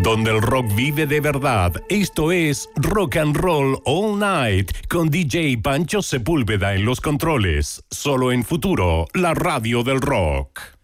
Donde el rock vive de verdad. Esto es Rock and Roll All Night con DJ Pancho Sepúlveda en los controles. Solo en Futuro, la radio del rock.